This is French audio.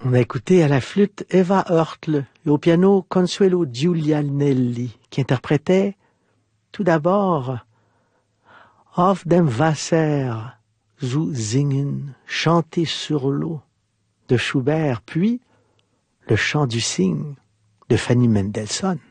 On a écouté à la flûte Eva Hörtl et au piano Consuelo Giulianelli qui interprétait tout d'abord Auf dem Wasser zu singen, chanter sur l'eau de Schubert, puis le chant du cygne de Fanny Mendelssohn.